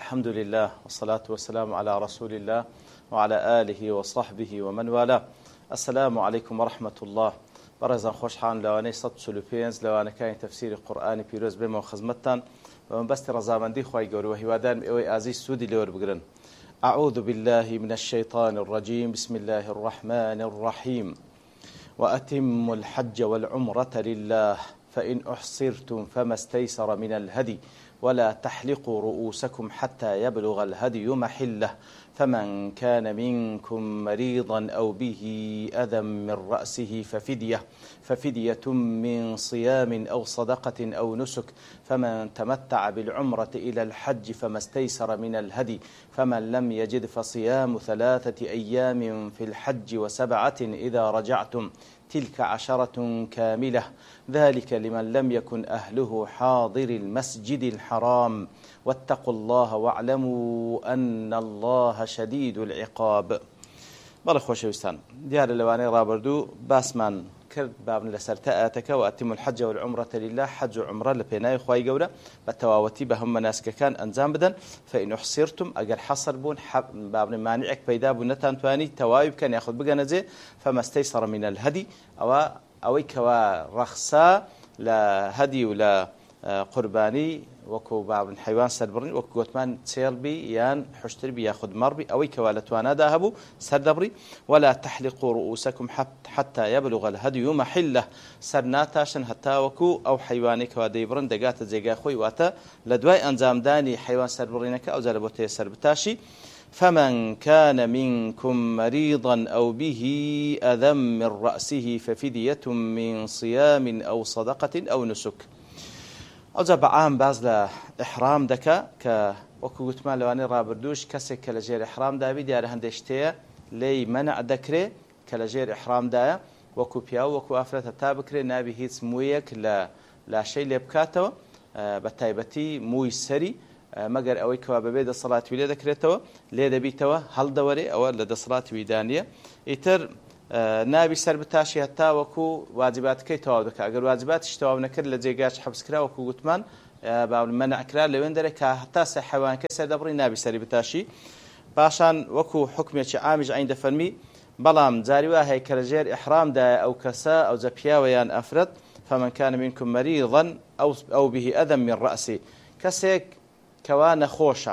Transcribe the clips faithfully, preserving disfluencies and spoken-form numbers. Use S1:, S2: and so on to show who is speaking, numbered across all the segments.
S1: الحمد لله والصلاة والسلام على رسول الله وعلى آله وصحبه ومن والاه. السلام عليكم ورحمة الله. برزان خوشحان لواني صد سلوبينز لواني كاين تفسير قرآن بيروز بما وخزمتان ومن بست رزامندي خواهي قولي وهوادان اوي ازي سودي لور بقرن. أعوذ بالله من الشيطان الرجيم. بسم الله الرحمن الرحيم. وأتموا الحج والعمرة لله فإن أحصرتم فما استيسر من الهدي ولا تحلقوا رؤوسكم حتى يبلغ الهدي محله فمن كان منكم مريضا أو به أذى من رأسه ففدية ففدية من صيام أو صدقة أو نسك فمن تمتع بالعمرة إلى الحج فما استيسر من الهدي فمن لم يجد فصيام ثلاثة أيام في الحج وسبعة إذا رجعتم تلك عشرة كاملة ذلك لمن لم يكن أهله حاضر المسجد الحرام واتقوا الله واعلموا أن الله شديد العقاب. بەڵێ خۆشەویستان، دیارە لەوانەی ڕابردوو باسمان کرد بابن لەسەر تەئاتەکە و ئەتیموا الحەج والعومرة لله حەج و عومرە لە پێناوی خوای گەورە بە تەواوەتی بە هەموو مەناسکەکان ئەنجام بدەن. فإن أحصرتم ئەگەر حەسر بوون بابن مانعێک پەیدا بوو نەتانتوانی تەواوی بکەن یاخود بگەنە جێ فما استيسر من الهدي ئەوە ئەوەی کەوا ڕەخسا لە هەدی و لە قوربانی وەکو بابن حیوان سەربڕین وەکو گوتمان چێڵبی یان حشتربی یاخود مەڕبی ئەوەی کەوا لە توانادا هەبوو سەردەبڕی. ولا تحلقوا رؤوسكم حتى يبلغ الهدي محله سەر ناتاشن هەتا وەکو ئەو حیوانەی کەوا دەیبڕن دەگاتە جێگای خۆی واتە لە دوای ئەنجامدانی حیوان سەربڕینەکە ئەوجا لە بۆ تێ سەر بتاشی. فمن كان منكم مريضا أو به أذى من رأسه ففدية من صيام أو صدقة أو نسك. ئەوجا بەعام باز لە ئیحرام دەکا کە وەکو گوتمان لەوانەی ڕابردووش کەسێک کە لە ژێر ئیحرامدابی دیارە هەندێک شتەیە لێی مەنع دەکرێ کە لە ژێر ئیحرامدایە وەکو پیا و وەکو ئافرەتە تا بکرێ نابی هیچ موویەک لە لاشەی لێ بکاتەوە بە تایبەتی مووی سەری مەگەر ئەوەی کەوا بەبێ دەسەڵاتی لێ دەکرێتەوە لێ دەبیتەوە هەڵدەوەرێ ئەوە لە دەسەڵاتی ویدانیە. ئیتر نابی سەر بتاشی هەتا وەکو واجباتەکەی تەواو دەکات. ئەگەر واجباتیش تەواو نەکرد لە جێگاش حەبسکرا وەکو گوتمان مەنعکرا لەوێن دەرێ کە هەتا سێ حیوانەکەی سەردەبڕی نابی سەری بتاشی. پاشان وەکو حکمێکی عامیش عین دەفەرمی بەڵام جاری وا هەیە کە لە ژێر ئیحرامدایە ئەو کەسە ئەوجا پیاوە یان ئەفرەت فمن كان منكم مريضا أو به أذى من رأسه کەسێک کەوا نەخۆشە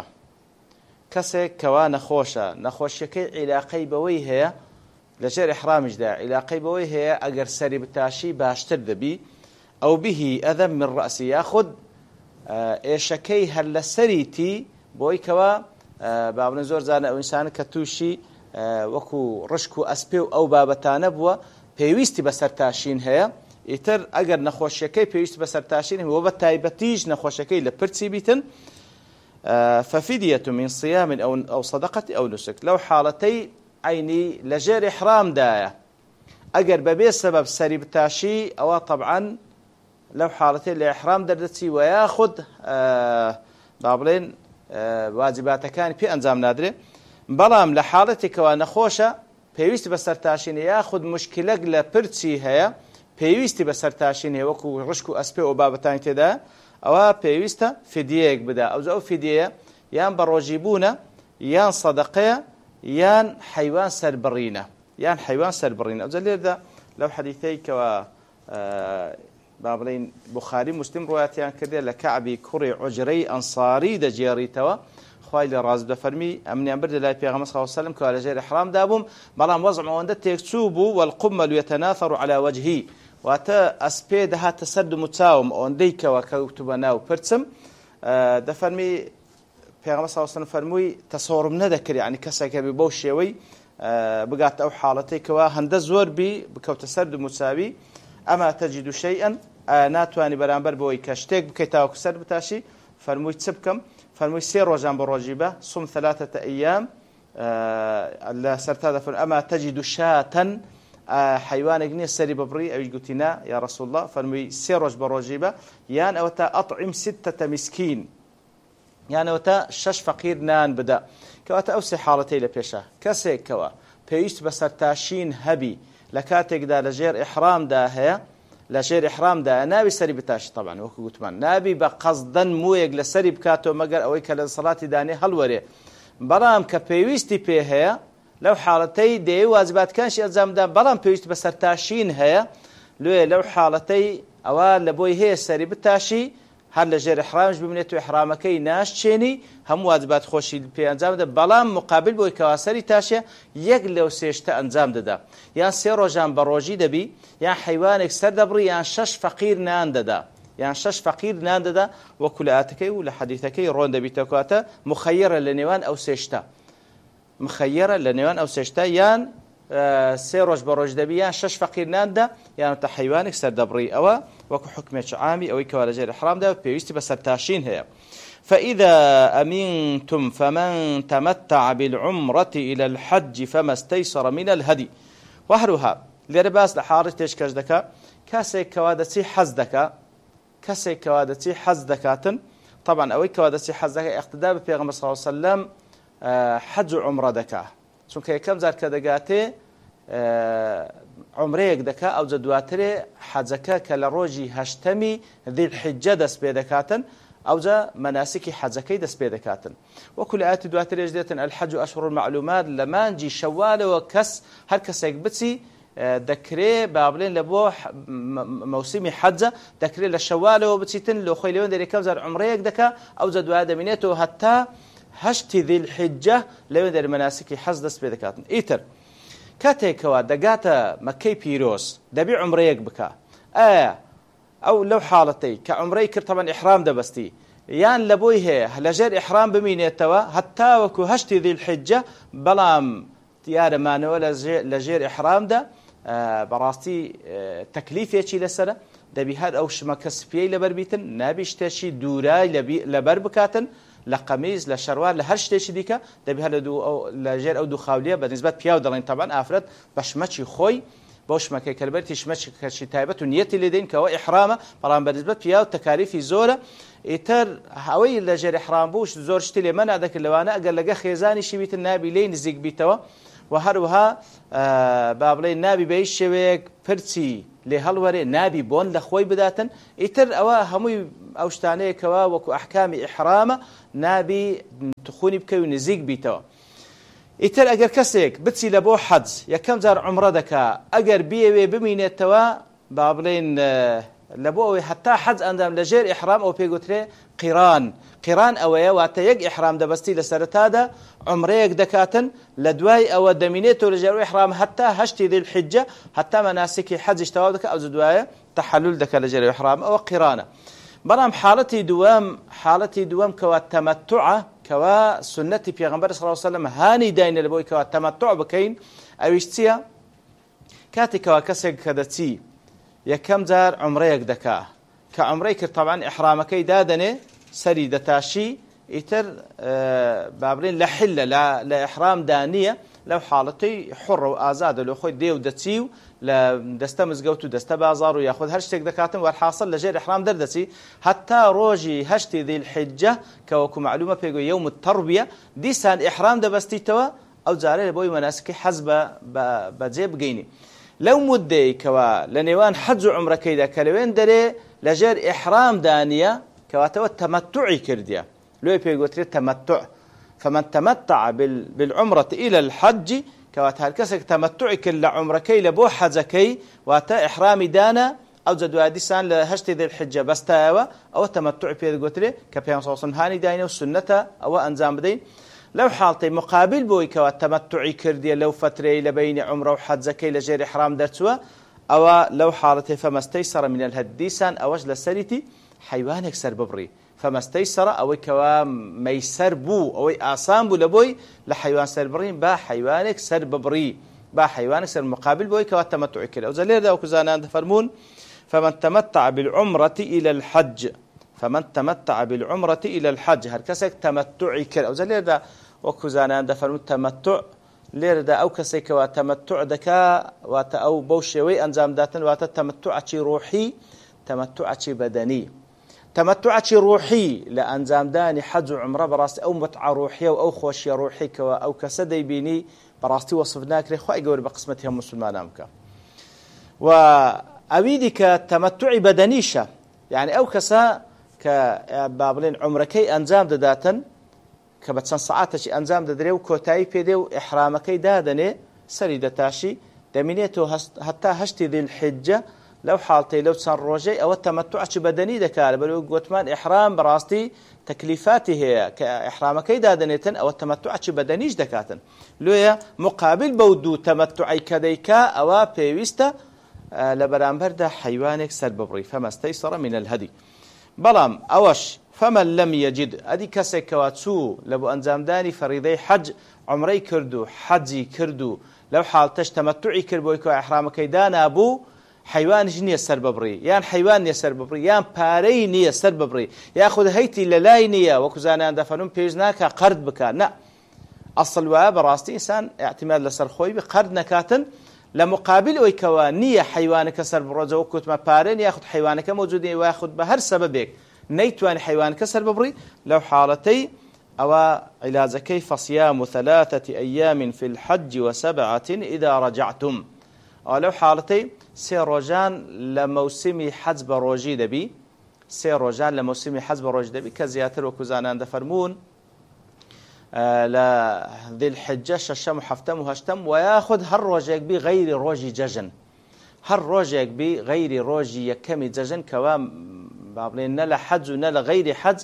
S1: کەسێک کەوا نەخۆشە نەخۆشیەکەی عیلاقەی بەوەی هەیە لە ژێر ئیحرامیشدا عیلاقەی بەوەی هەیە ئەگەر سەری بتاشی باشتر دەبی ئەو به ئەذى من رأسه یاخود ئێشەکەی هەر لە سەریتی بۆی کەوا بابنە زۆر جارە ئەو ئینسانە کە تووشی وەکو ڕشک و ئەسپێ و ئەو بابەتانە بووە پێویستی بەسەر تاشین هەیە. ئیتر ئەگەر نەخۆشیەکەی پێویست بەسەر تاشین هەیە وە بە تایبەتیش نەخۆشەکەی لە پرچی بیتن ففدية من صيام أو أو صدقة أو نسك. لو حالتي عيني لجير إحرام داية أجر ببي سبب سري بتاشي أو طبعا لو حالتي لإحرام دردتي وياخد آه بابلين آه واجبات كان في أنزام نادرة بلام لحالتك ونخوشة بيوست بسرتاشين ياخد مشكلة لبرتشي هي بيوست بسرتاشين هي وكو رشكو أسبي وبابتان كده أو بيوستا فدية بدا أو زو فدية يان بروجيبونا يان صدقية يان حيوان سربرينة يان حيوان سربرينة. أو زلير ذا لو حديثيك و بابلين بخاري مسلم رواياتيان كده لكعبي كري عجري أنصاري دا جيري توا خوالي رازب دفرمي أمني أمبرد الله بيغمس صلى الله عليه وسلم كوالا جير إحرام دابهم بلام وضع موندت يكسوبوا والقمل يتناثر على وجهي واتا اسپید ها تسد متاوم اوندیک و کتبنا و پرتم دفرمی پیغمبر صلی الله علیه و فرموی تصورم ندکر یعنی کسا که بو شوی بقات او حالتي كوا هند زور بي بكو تسد متساوي اما تجد شيئا ناتواني برانبر بوي كشتيك بكيتاو كسر بتاشي فرموي تسبكم فرموي سير وجان بالرجيبه صم ثلاثه ايام الله سرت هذا اما تجد شاة حيوانك ني سري ببري أو قلتنا يا رسول الله فرمي سيروج بروجيبة يان أو تا أطعم ستة مسكين يعني أو تا شش فقير نان بدأ كوا تا أوسي حالتي لبيشا كسي كوا بيشت بسرتاشين هبي لكاتك دا لجير إحرام دا هي لە ژێر ئیحرامدا نابی سەری بتاشی طبعا وەکو گوتمان نابی بە قەزدەن موویەک لە سەری بکاتەوە مەگەر ئەوەی کە لە سەڵاتی دانێ هەڵوەرێ بەڵام کە پێویستی پێ هەیە لەو حاڵەتەی دەیە واجباتەکانشی ئەنجامدا بەڵام پێویست بە سەرتاشین هەیە لێ لەو حاڵەتەی ئەوە لە بۆی هەیە سەری بتاشی هەر لە ژێر ئیحرامش ببنێت و ئیحرامەکەی ناشچێنی هەموو واجبات خۆشی پێ ئەنجام دەدا بەڵام مقابل بۆی کەوا سەری تاشێ یەک لەو سێشتە ئەنجام دەدا یان سێ ڕۆژان بە ڕۆژی دەبی یان حیوانێک سەر دەبڕی یان شەش فەقیر نان دەدا یان شەش فەقیر نان دەدا وەکو لە ئاتەکەی و لە حەدیثەکەی ڕۆن دەبیتە کاتە مخەیرە لە نێوان ئەو سێشتە مخەیرە لە نێوان ئەو سێشتە یان سێ ڕۆژ بە ڕۆژ دەبی یان شەش فەقیر ناندا یانتە حیوانێک سەر دەبڕی ئەوە وەکو حکمێکی عامی ئەوەی کەوا لە ژێر ئیحرامدا پێویستی بە سەرتاشین هەیە فإذا أمنتم فمن تمتع بالعمرة إلى الحج فما استيسر من الهدي وهروها لرباس لحارتش كجدك كاسي كوادتي حزدك كاسي كوادتي حزدكاتن طبعا أوي كوادتي حزدك اقتداء ببيغمبر صلى الله عليه وسلم حج عمرة دكا چونکە یەکەم جار کە دەگاتێ عمرەیەک دەکا ئەو جە دواترێ حەجەکە کە لە ڕۆژی هەشتەمی ذیلحیجە دەست پێ دەکاتن ئەو جە مەناسکی حەجەکەی دەست پێ دەکاتن وەکو لە ئاەتی دواترێش دێتن الحەج ئەشهور المعلومات لە مانجی شەوالەوە کەس هەر کەسێک بچی دەکرێ با بڵێن لە بۆ مەوسیمی حەجە دەکرێت لە شەوالەوە بچیتن لە خۆی لەوێن دەرێ یەکەم جار عمرەیەک دەکا ئەو جە دوای دەمێنێتەوە هەتا هەشتی ذیلحیجە لەوێ دەر مەناسکی حەج دەست پێ دەکاتن ئیتر کاتێکەوە دەگاتە مەکەی پیرۆز دەبی عمرەیەک بکە ئایا ئەو لەو حاڵەتەی کە عمرەی کرد تەمەن ئیحرام دەبەستی یان لە بۆی هەیە لە ژێر ئیحرام بمینێتەوە هەتا وەکو هەشتی ذیلحیجە بەڵام دیارەمانەوە لە ژێر ئیحرامدا بەڕاستی تەکلیفێکی لەسرە دەبی هەر ئەو شمەکە سپیەی لەبەر بیتن نابی شتێکی دوورای لەبەر بکاتن لە قەمیز لە شەروار لە هەر شتێکی دیکە دەبی هەر لە ژێر ئەو دوو خاولیە بەنسبەت پیاو دەڵێن تەبەن ئافرەت بە شمەکی خۆی بۆ شمەکەی کە لەبەرتی شمەکی تایبەت و نیەتی لێ دەین کەەوە ئیحرامە بەڵام بەنسبەت پیاو تەکالیفی زۆرە ئیتر هەوەی لە ژێر ئیحرام بوو زۆر شتی لێ مەنا دەکرد لەوانە ئەگەر لەگە خێزانیشی بیتن نابی لێی نزیک بیتەوە و هەروەها با بڵێن نابی بە هیچ شێوەیەک پرچی لێ هەڵوەرێ نابی بۆن لە خۆی بداتن ئیتر ئەوە هەمووی ئەو شتانەیەکەوە وەکو ئەحکامی ئیحرامە نابی تخونی بکەی و نزیک بیتەوە ئیتر ئەگەر کەسێک بچی لە بۆ حەج یەکەم جار عومرە دەکا ئەگەر بیەوێ بمینێتەوە با بڵێن لە بۆ ئەوەی هەتا حەج ئەندام لە ژێر ئیحرام ئەو پێگوترێ قیران قیران ئەوەیە واتە یەک ئیحرام دەبەستی لە سەرەتادا عومرەیەک دەکاتن لە دوای ئەوە دەمینێتەوە لە ژێر ئیحرام هەتا هەشتی ذیلحیجە هەتا مەناسکی حەجیش تەواو دەکات ئەو دوایە تەحەلل دەکات لە ژێر ئیحرام ئەوە قیرانە بەڵام حاڵەتی دووەم حاڵەتی دووەم کەوا تەمەتوعە کەوا سنەتی پێغەمبەر صلی الله علیه وسلم هانی داینە لە بۆی کەوا تەمەتوع بکەین ئەویش چییە کاتێکەوە کەسێک کە دەچی یەکەم جار عومرەیەک دەکا کە عومرەی کرد تەبعاً ئیحرامەکەی دادەنێ سەری دەتاشی ئیتر با بڵێن لە حلە لە ئیحرامدا نییە لەو حاڵەتەی حوڕە و ئازادە لە خۆی دێ و دەچی و لە دەستە مزگەوت و دەستە بازار و یاخود هەر شتێک دەکاتن وەرحاصل لە ژێر ئیحرام دەردەچی هەتا ڕۆژی هەشتی ذیلحیجە کە وەکو معلومە پێگوی یەوم التەڕویە دیسان ئیحرام دەبەستیتەوە ئەو جارێ لە بۆی مەناسکی حەج بەجێ بگەینی لەو مودەی کەوا لە نێوان حەج و عومرەکەیدا کە لەوێن دەرێ لە ژێر ئیحرامدا نییە کەواتەوە تەمەتوعی کردیە لێ پێگوترێت تەمەتوع فمن تمتع بالعمرة إلى الحج كوات هالكسك تمتعي كل عمركي لبو حجكي واتا إحرامي دانا أو جدوا ديسان لهشت ذي الحجة بس تاوا أو تمتعي في القتلة كبيان صلى الله عليه وسلم هاني داينه والسنة أو أنزام بدين لو حالتي مقابل بوي كوات تمتعي كردية لو فترة لبين عمره وحجكي لجير إحرام درتوا أو لو حالتي فما استيسر من الهديسان أوج لسريتي حيوانك سر ببري فما استيسر أو كوا ميسر بو أو آسان بو لبوي لحيوان سر برين با حيوانك سر ببري با حيوانك سر مقابل بوي كوا تمتع كله وزلير ده وكزانان فرمون فمن تمتع بالعمرة إلى الحج فمن تمتع بالعمرة إلى الحج هركسك تمتع كله وزلير ده وكزانان ده فرمون تمتع لير ده أو كسيك وتمتع دكا وات أو بوشوي أنزام داتن وات تمتع شي روحي تمتع شي بدني تمتع شي روحي لأنزام داني حج وعمرة براستي أو متعة روحية أو خوشية روحي كوا أو كسدي بيني براستي وصفناك لي خواهي قول بقسمتها مسلمان أمك و ئەویدی کە تەمەتوعی بەدەنیشە، یعنی ئەو کەسە کە با بڵێن عومرەکەی ئەنجام دەداتن کە بە چەند سەعاتێکی ئەنجام دەدرێ و کۆتایی پێدێ و ئیحرامەکەی دادەنێ سەری دەتاشی دەمینێتەوە هەتا هەشتی ذیلحیجە لەو حاڵتەی لەو چەند ڕۆژەی ئەوە تەمەتوعی بەدەنی دەکات بەرەو گوتمان ئیحرام بەڕاستی تەکلیفاتی هەیە کە ئیحرامەکەی دادەنێتن ئەوە تەمەتوعی بەدەنیش دەکاتن لۆیە مقابل بەو دوو تەمەتوعی کە دەیکا ئەوە پێویستە لە بەرامبەردا حیوانێک سەر ببڕی فەمەستەیسەڕ من الهەدی بەڵام ئەوەش فمن لم يجد ئەدی کەسێک کەوا چوو لە بۆ ئەنجامدانی فەریدەی حەج عومرەی کرد و حەجی کرد و لەو حاڵتەش تەمەتوعی کرد بۆی کە ئیحرامەکەی دانابوو حیوانش نییە سەر ببڕی یان حیوان نییە سەر ببڕی یان پارەی نییە سەر ببڕی یاخود هەیتی لە لای نییە وەکو زانیان دەفەرمون پێش ناکە قەرد بکە نە ئەسڵ وایە بەڕاستی ئینسان ئاعتیماد لەسەر خۆی بێ قەرد نەکاتن لە مقابل ئەوەی کەوا نییە حیوانەکە سەر بڕۆجە وەکو وتمە پارەن یاخود حیوانەکە مەوجودی یاخود بە هەر سەبەبێک نەیتوانی حیوانەکە سەر ببڕی لەو حاڵەتەی ئەوە عیلاجەکەی فەصیام ثەلاثەة أيام في الحج وسبعة إذا رجعتم ئەو لەو حاڵەتەی سێ ڕۆژان لە مەوسمی حەج بە ڕۆژی دەبی سێ ڕۆژان لە مەوسمی حەج بە ڕۆژ دەبی کە زیاتر وەکو زانان دەفەرمون لە ذیلحیجە شەشەم و حەفتەم و هەشتەم و یاخود هەر ڕۆژێک بی غەیری ڕۆژی جەژن هەر ڕۆژێک بی غەیری ڕۆژی یەکەمی جەژن کەوا با بڵێن نە لە حەج و نە لە غەیری حەج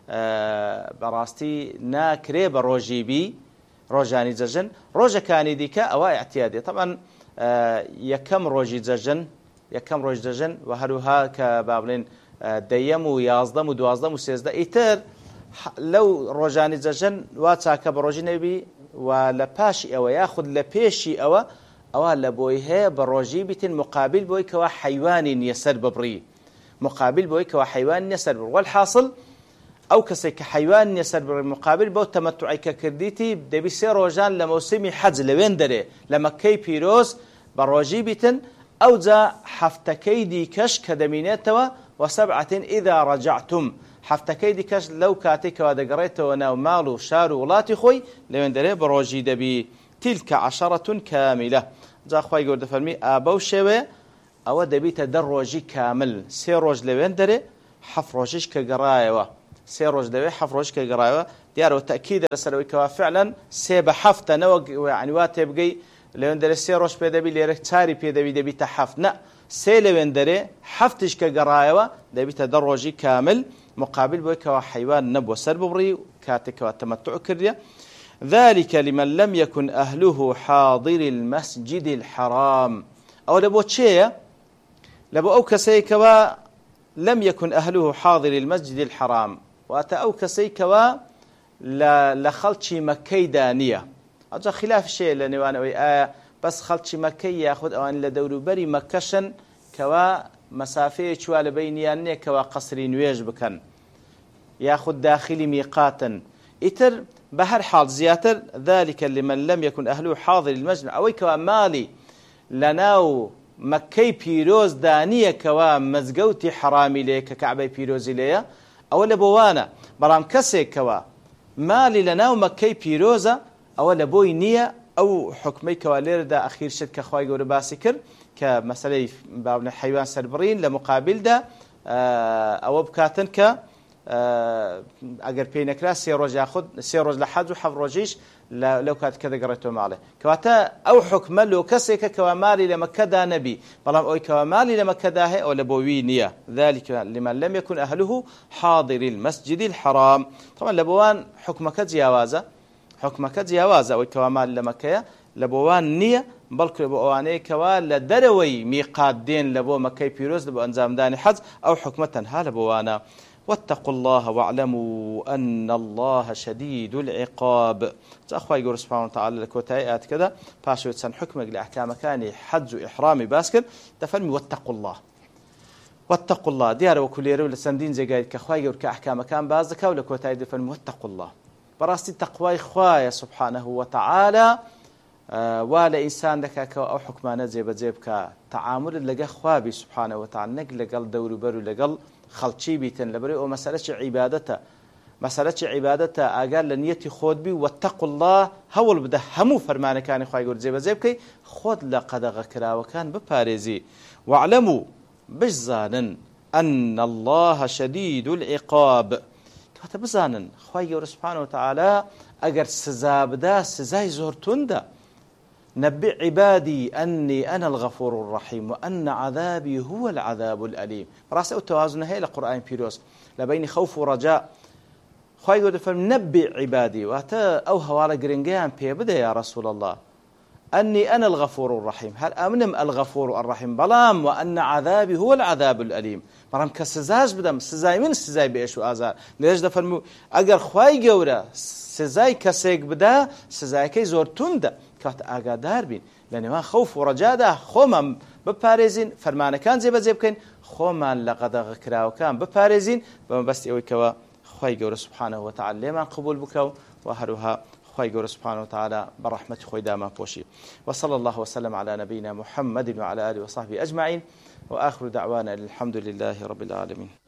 S1: بەڕاستی ناکرێ بە ڕۆژی بی ڕۆژانی جەژن ڕۆژەکانی دیکە ئەوە احتیادی طبعا یەکەم ڕۆژی جەژن یەکەم ڕۆژ جەژن و هەروها کە با بڵێن دەیەم و یازدەم و دوازدەم و سێزدە ئیتر لەو ڕۆژانی جەژن وا چاکە بە ڕۆژی نەبی و لە پاشی ئەوە یاخود لە پێشی ئەوە ئەوە لە بۆی هەیە بە ڕۆژی بیتن مقابل بۆی کەوا حیوانی نییە سەر ببڕی مقابل بۆی کەوا حیوان نییە سەر ببڕ والحاصل ئەو کەسێک کە حیوان نییە سەر ببڕی مقابل بەو تەمەتوعی کە کردیتی دەبی سێ ڕۆژان لە مەوسمی حەج لەوێن دەرێ لە مەککەی پیرۆز بە ڕۆژی بیتن ئەو جا حەفتەکەی دیکەش کە دەمینێتەوە وسبعة إذا رجعتم حفتەکەی دیکەش لەو کاتێکەوە دەگەڕێتەوە ناو ماڵ و شار و وڵاتی خۆی لەوێن دەرێ بە ڕۆژی دەبی تیلکە عەشەرەة کاملە جا خوای گەورە دەفەرمی ئابە و شێوێ ئەوە دەبیتە دە ڕۆژی کامل سێ ڕۆژ لەوێن دەرێ حەفت ڕۆژیش کە گەڕایەوە سێ ڕۆژ دەوێ حەفت ڕۆژ کە گەڕایەوە دیارەوە تەکیدە لەسەرەوەی کەوا فعلا سێ بە حەفتەنەوە یعنی وا تێبگەی لەوێن دەرێ سێ ڕۆژ پێ دەبی لێرە چاری پێ دەبی دەبیتە حەفت نە سێ لەوێن دەرێ حەفتیش کە گەڕایەوە دەبیتە دە ڕۆژی کامل مقابل بۆی کەوا حیوان نەبووە سەر ببڕی کاتێکەوە تەمەتوع کردیە ذلك لمن لم يكن أهله حاضر المسجد الحرام أو لبو تشيه لبو أو كسيكوا لم يكن أهله حاضر المسجد الحرام وأتى أو كسيكوا لخلشي مكي دانية أجا خلاف الشيء لأنه أنا آية بس خلشي مكي يأخذ أوان لدورو بري مكشن كوا مسافة شوال بينيان كوا قصري نويج بكن يأخذ داخلي ميقاتا إتر بهر حال زياتر ذلك لمن لم يكن أهله حاضر المسجد أو كوا مالي لناو مكي بيروز دانية كوا مزقوتي حرامي ليك كعبي بيروز ليه أو لبوانا برام كسي كوا مالي لناو مكي بيروزا أو لبوي نية أو حكمي كوا ليردا أخير شد كخواي قول باسي كر كمسألة بابن حيوان سربرين لمقابل دا أو بكاتن ك ئەگەر پێی نەکرا سێ ڕۆژ یاخود سێ ڕۆژ لە حەج و حەفت ڕۆژیش لەو کات کە دەگەڕێتەوە ماڵێ کەواتە ئەو حکمە لۆ کەسێکە کەوا مالی لە مەککەدا نەبی بەڵام ئەوی کەوا مالی لە مەککەدا هەیە ئەو لە بۆ وی نییە ذلك لمن لم يكن أهله حاضر المسجد الحرام طبعا لە بۆوان حکمەکە جیاوازە حکمەکە جیاوازە ئەوی کەوا مالی لە مەککەیە لە بۆوان نییە بەڵکو بۆ ئەوانەیە کەوا لە دەرەوەی میقات دێن لە بۆ مەککەی پیرۆز لە بۆ ئەنجامدانی حەج ئەو حکمە تەنها لە بۆوانە واتقوا الله واعلموا أن الله شديد العقاب تأخوي يقول سبحانه وتعالى لكوتايات كذا باشوت سن حكمك لأحكام كان حج وإحرامي باسكر تفهمي واتقوا الله واتقوا الله ديار وكل يرو لسندين زي قايد كأخوي يقول كأحكام كان بازك ولا كوتاي تفهمي واتقوا الله براستي تقوى إخوايا سبحانه وتعالى آه ولا إنسان لك أو حكمانة زي بزيب كتعامل لقى خوابي سبحانه وتعالى نقل لقل دور برو لقل خەڵکی بیتن لەبەرەوەی ئەو مەسەلەی عیبادەتە مەسەلەی عیبادەتە ئاگار لە نیەتی خۆت بی وەتەقوا الله هەوڵ بدە هەموو فەرمانەکانی خوای گەورە جێبەجێ بکەی خۆت لە قەدەغەکراوەکان بپارێزی واعلموا بزانن أن الله شديد العقاب کاتە بزانن خوای گەورە سبحانه وتعالى ئەگەر سزا بدا سزای زۆر توندە نبئ عبادي أني أنا الغفور الرحيم وأن عذابي هو العذاب الأليم رأس أو توازن هي القرآن بيروس لبين خوف ورجاء خوای گەورە فەرمێ نبئ عبادي واتا أو هەواڵە گرنگیان پێ بدە يا رسول الله أني أنا الغفور الرحيم هل أمنم الغفور الرحيم بلام وأن عذابي هو العذاب الأليم بلام كسزاز بدم سزاي من سزاي بإيش وآزار ليش دفرمو أجر خواي جورا سزاي كسيك بدا سزاي كي زور توندا كات أجادار بين لأن ما خوف ورجاء ده خوما بباريزين فرمان كان زي بزي بكين خوما لقد غكرا وكان بباريزين بما بس يوي كوا خواي جورا سبحانه وتعالى لما قبول بكوا وهروها خوای گەورە سبحانه وتعالى برحمته خوي داما بوشي وصلى الله وسلم على نبينا محمد وعلى آله وصحبه أجمعين وآخر دعوانا الحمد لله رب العالمين.